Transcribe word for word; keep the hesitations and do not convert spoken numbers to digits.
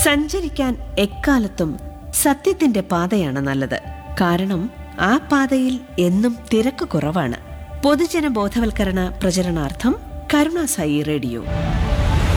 സഞ്ചരിക്കാൻ എക്കാലത്തും സത്യത്തിന്റെ പാതയാണ് നല്ലത്. കാരണം ആ പാതയിൽ എന്നും തിരക്ക് കുറവാണ്. പൊതുജന ബോധവൽക്കരണ പ്രചരണാർത്ഥം കരുണാസായി റേഡിയോ.